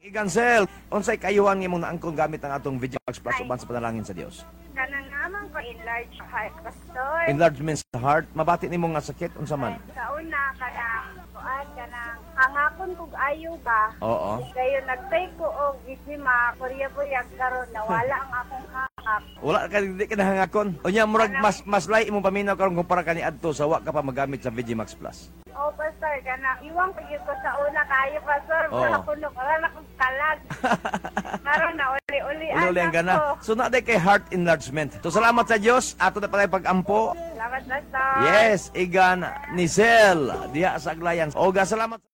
Igansel, unsay kayuhan nga mong naangkon gamit ang atong Vigimax Plus uban sa panalangin sa Dios? Kanang naman ko enlarge heart, pastor. Enlargement sa heart, mabati nimo nga sakit unsa man? Sa una, kanang hangakon kog ayo ba? Oo. Kayo nagtay ko og Vigima, kurya-buryag karon nawala ang akong hangak. Wala ka di ka nahangakon. Unya murag mas lay imong paminaw karon kumpara kani adto sa wa ka pa magamit sa Vigimax Plus. Oh, pastor, kanang iwang pagyo ko sa una kayo, pastor. Oo. Wala ko wala akong kalag. Karon na uli-uli Uli ang gana. So na kay heart enlargement. So salamat sa Dios ato na pala pag-ampo. Salamat, pastor. Yes, igan ni Sel diha sa Aglayan. Oga salamat.